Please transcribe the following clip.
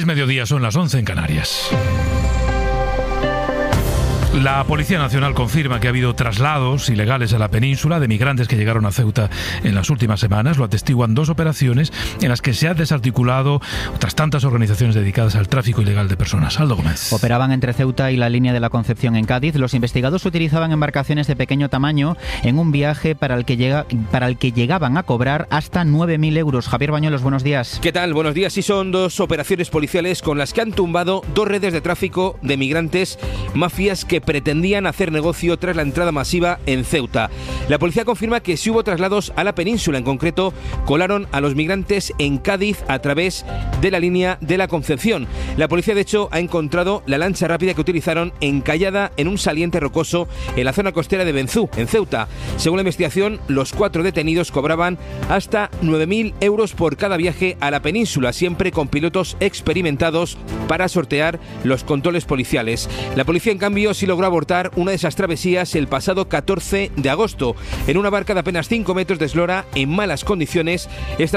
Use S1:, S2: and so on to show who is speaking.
S1: Es mediodía, son las 11 en Canarias. La Policía Nacional confirma que ha habido traslados ilegales a la península de migrantes que llegaron a Ceuta en las últimas semanas. Lo atestiguan 2 operaciones en las que se ha desarticulado otras tantas organizaciones dedicadas al tráfico ilegal de personas. Aldo Gómez.
S2: Operaban entre Ceuta y la línea de la Concepción en Cádiz. Los investigados utilizaban embarcaciones de pequeño tamaño en un viaje para el que llegaban a cobrar hasta 9.000 euros. Javier Bañuelos, buenos días.
S3: ¿Qué tal? Buenos días. Sí, son 2 operaciones policiales con las que han tumbado 2 redes de tráfico de migrantes, mafias que pretendían hacer negocio tras la entrada masiva en Ceuta. La policía confirma que sí hubo traslados a la península. En concreto, colaron a los migrantes en Cádiz a través de la línea de la Concepción. La policía, de hecho, ha encontrado la lancha rápida que utilizaron encallada en un saliente rocoso en la zona costera de Benzú, en Ceuta. Según la investigación, los 4 detenidos cobraban hasta 9.000 euros por cada viaje a la península, siempre con pilotos experimentados para sortear los controles policiales. La policía, en cambio, sí logró abortar una de esas travesías el pasado 14 de agosto en una barca de apenas 5 metros de eslora en malas condiciones. Esta